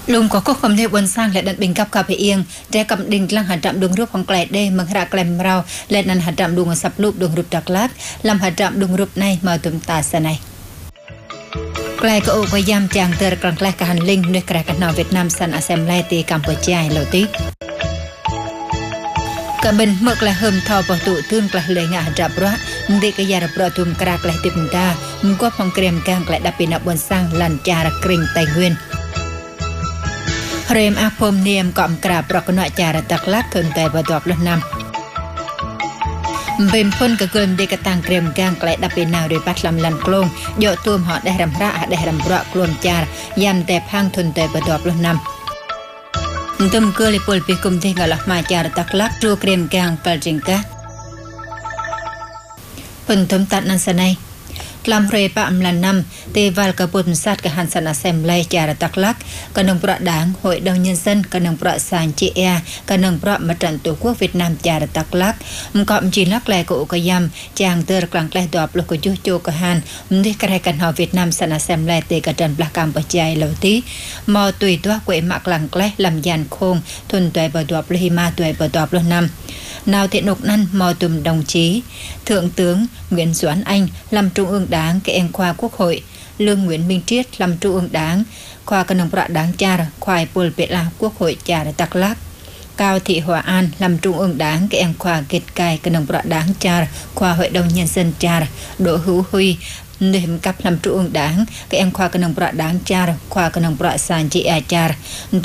ลุงก็ควบคุมในวันสร้างและดันเป็นกับกาไปเองแต่กับดิ่งลังหัดจำดวงรูปของแกลดได้มังคราแกลมเราและนันหัดจำดวงสับรูปดวงรูปดักลักลำหัดจำดวงรูปในมาตุมตาสนัยแกลก็โอ้พยายามจางเตอร์กลางแกลกหันลิงด้วยแกลกันนาวเวียดนามสันอาเซมไลตีกัมพูชาเหล่าติกะเป็นเมื่อกระเฮิมทอประตูตื้นกระเลยงาจับระเด็กยาระประทุมกระกระติมตามึงก็พองเกรียมกลางกระดับเป็นบนสร้างลันจาระกริ่งไตเงินเรียมอาพมเนียมกอมกราบปรกนจาระตักลักถึงแต่ประดอบลนำเป็นพ้นกระเกินเด็กต่างเกรียมกลางกระดับเป็นนาวโดยปัดลำลันกลงโยตัวหอได้รำระได้รำระกลมจารยันแต่พังทนแต่ประดอบลนำตุ้มเกลือปลปีกุมเทงาลักมาจารตักลักตัวเกรียมกลางกลจิงกะผลทมตัดนันสนัยลำเรปะอำลันนำเตวัลกระปุนสัตกหันสนาเซมไลจารตักลักกนงประด่างหอยดองยันเซนกนงประสานจีเอกนงประมาจันตัวพวกเวียดนามจารตักลักมกอบจีนักแลกอุกยำจางเตอร์กลางแกลดอบลกยุโจกหันมได้กระไรกันหอเวียดนามสนาเซมไลเตกระดันปลากรรมปัจจัยเหล่าที่มอตุยตัวเกวมากลางแกลลำยันโคงทุนตัวบดอบลหิมาตัวบดอบลนำนาวเทนกนั้นมอตุมดงจีthượng tướng Nguyễn Doãn Anh làm trung ương đảng cái em khoa quốc hội Lương Nguyễn Minh Triết làm trung ương đảng khoa cân đồng đảng cha khoa Pol Việt Nam quốc hội cha Tắc Lắc Cao Thị Hòa An làm trung ương đảng cái em khoa Kiệt Cai cân đồng đảng cha khoa hội đồng nhân dân cha Đỗ Hữu Huy niệm cấp làm trung ương đảng cái em khoa cân đồng đảng cha khoa cân đồng sàn chị cha